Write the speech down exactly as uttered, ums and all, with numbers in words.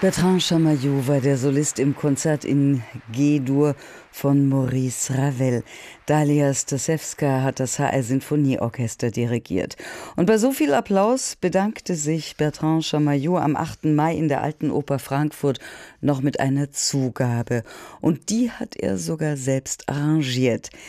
Bertrand Chamayou war der Solist im Konzert in G-Dur von Maurice Ravel. Dalia Stasewska hat das H R-Sinfonieorchester dirigiert. Und bei so viel Applaus bedankte sich Bertrand Chamayou am achten Mai in der Alten Oper Frankfurt noch mit einer Zugabe. Und die hat er sogar selbst arrangiert.